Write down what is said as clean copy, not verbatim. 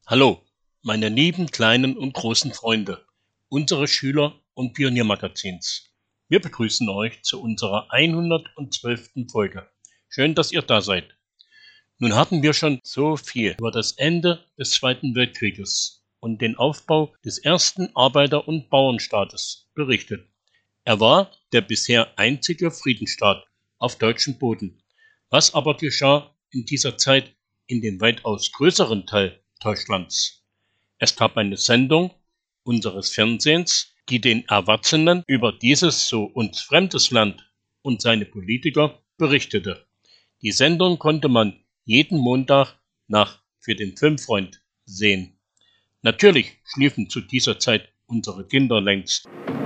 Hallo, meine lieben kleinen und großen Freunde, unsere Schüler und Pioniermagazins. Wir begrüßen euch zu unserer 112. Folge. Schön, dass ihr da seid. Nun haben wir schon so viel über das Ende des Zweiten Weltkrieges und den Aufbau des ersten Arbeiter- und Bauernstaates berichtet. Er war der bisher einzige Friedensstaat auf deutschem Boden. Was aber geschah in dieser Zeit in dem weitaus größeren Teil Deutschlands? Es gab eine Sendung unseres Fernsehens, die den Erwachsenen über dieses so uns fremdes Land und seine Politiker berichtete. Die Sendung konnte man jeden Montag nach für den Filmfreund sehen. Natürlich schliefen zu dieser Zeit unsere Kinder längst.